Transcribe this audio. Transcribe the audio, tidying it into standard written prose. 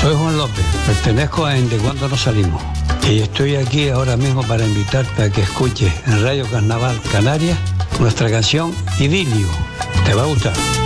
Soy Juan López, pertenezco a En De Cuando No Salimos y estoy aquí ahora mismo para invitarte a que escuches en Radio Carnaval Canarias nuestra canción Idilio. Te va a gustar.